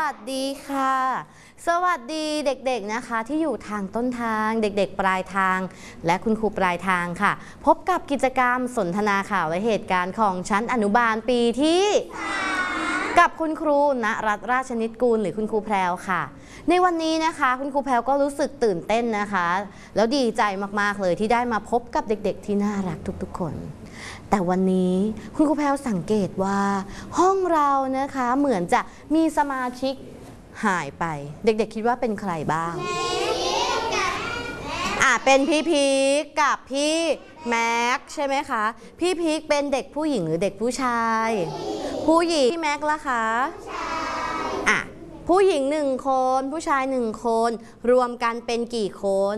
วัสดีค่ะสวัสดีเด็กๆนะคะที่อยู่ทางต้นทางเด็กๆปลายทางและคุณครูปลายทางค่ะพบกับกิจกรรมสนทนาข่าวและเหตุการณ์ของชั้นอนุบาลปีที่กับคุณครูณรัตน์ราชนิตกูลหรือคุณครูแพรวค่ะในวันนี้นะคะคุณครูแพรวก็รู้สึกตื่นเต้นนะคะแล้วดีใจมากๆเลยที่ได้มาพบกับเด็กๆที่น่ารักทุกๆคนแต่วันนี้คุณครูแพรวสังเกตว่าห้องเรานะคะเหมือนจะมีสมาชิกหายไปเด็กๆคิดว่าเป็นใครบ้างเป็นพี่พีคกับพี่แม็กใช่ไหมคะพี่พีคเป็นเด็กผู้หญิงหรือเด็กผู้ชายผู้หญิงพี่แม็กล่ะคะผู้หญิง1 คนผู้ชาย1 คนรวมกันเป็นกี่คน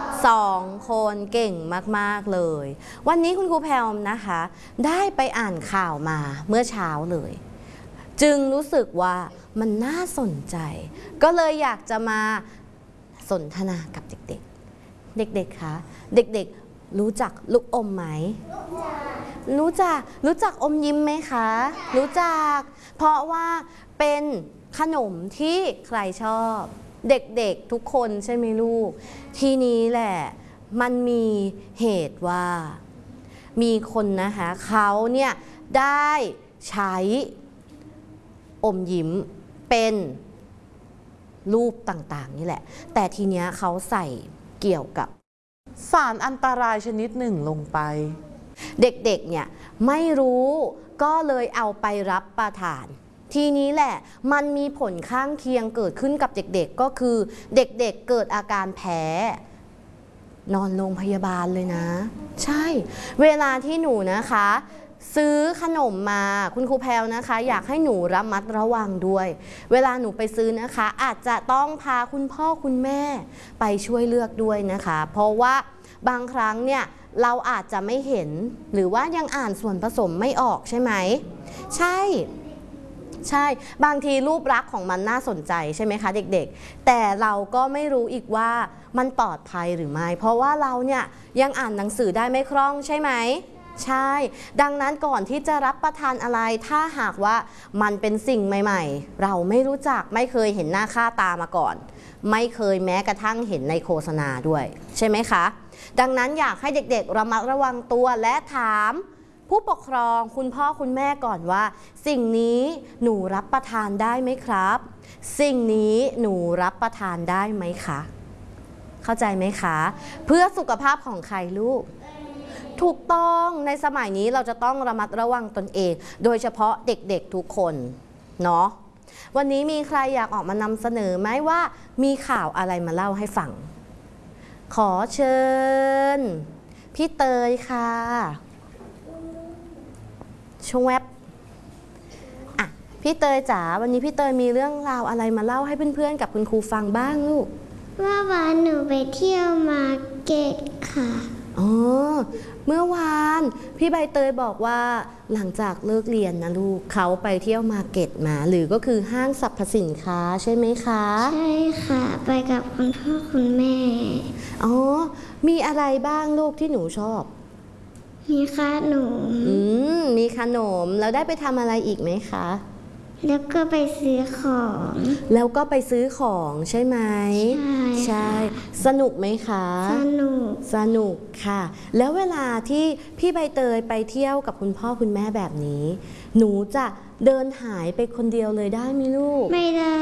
2 คนเก่งมากๆเลยวันนี้คุณครูแพรวนะคะได้ไปอ่านข่าวมาเมื่อเช้าเลยจึงรู้สึกว่ามันน่าสนใจก็เลยอยากจะมาสนทนากับเด็กๆเด็กๆคะเด็กๆรู้จักลูกอมไหมรู้จักอมยิ้มไหมคะรู้จักเพราะว่าเป็นขนมที่ใครชอบเด็กๆทุกคนใช่ไหมลูกทีนี้แหละมันมีเหตุว่ามีคนนะคะเขาเนี่ยได้ใช้อมยิ้มเป็นรูปต่างๆนี่แหละแต่ทีเนี้ยเขาใส่เกี่ยวกับสารอันตรายชนิดหนึ่งลงไปเด็กๆเนี่ยไม่รู้ก็เลยเอาไปรับประทานทีนี้แหละมันมีผลข้างเคียงเกิดขึ้นกับเด็กๆก็คือเด็กๆเกิดอาการแพ้นอนโรงพยาบาลเลยนะใช่เวลาที่หนูนะคะซื้อขนมมาคุณครูแพรวนะคะอยากให้หนูระมัดระวังด้วยเวลาหนูไปซื้อนะคะอาจจะต้องพาคุณพ่อคุณแม่ไปช่วยเลือกด้วยนะคะเพราะว่าบางครั้งเนี่ยเราอาจจะไม่เห็นหรือว่ายังอ่านส่วนผสมไม่ออกใช่ไหมใช่บางทีรูปลักษณ์ของมันน่าสนใจใช่ไหมคะเด็กๆแต่เราก็ไม่รู้อีกว่ามันปลอดภัยหรือไม่เพราะว่าเราเนี่ยยังอ่านหนังสือได้ไม่คล่องใช่ไหมใช่ดังนั้นก่อนที่จะรับประทานอะไรถ้าหากว่ามันเป็นสิ่งใหม่ๆเราไม่รู้จักไม่เคยเห็นหน้าค่าตามาก่อนไม่เคยแม้กระทั่งเห็นในโฆษณาด้วยใช่ไหมคะดังนั้นอยากให้เด็กๆระมัดระวังตัวและถามผู้ปกครองคุณพ่อคุณแม่ก่อนว่าสิ่งนี้หนูรับประทานได้ไหมครับสิ่งนี้หนูรับประทานได้ไหมคะเข้าใจไหมคะเพื่อสุขภาพของใครลูกถูกต้องในสมัยนี้เราจะต้องระมัดระวังตนเองโดยเฉพาะเด็กๆทุกคนเนาะวันนี้มีใครอยากออกมานำเสนอไหมว่ามีข่าวอะไรมาเล่าให้ฟังขอเชิญพี่เตยค่ะชงแวบพี่เตยจ๋าวันนี้พี่เตยมีเรื่องราวอะไรมาเล่าให้เพื่อนๆกับคุณครูฟังบ้างลูกเมื่อวานหนูไปเที่ยวมาเก็ตค่ะเมื่อวานพี่ใบเตยบอกว่าหลังจากเลิกเรียนนะลูกเขาไปเที่ยวมาร์เก็ตมาหรือก็คือห้างสรรพสินค้าใช่ไหมคะใช่ค่ะไปกับคุณพ่อคุณแม่มีอะไรบ้างลูกที่หนูชอบมีขนมมีขนมแล้วได้ไปทำอะไรอีกไหมคะแล้วก็ไปซื้อของใช่ไหมใช่สนุกไหมคะสนุกค่ะแล้วเวลาที่พี่ใบเตยไปเที่ยวกับคุณพ่อคุณแม่แบบนี้หนูจะเดินหายไปคนเดียวเลยได้ไหมลูกไม่ได้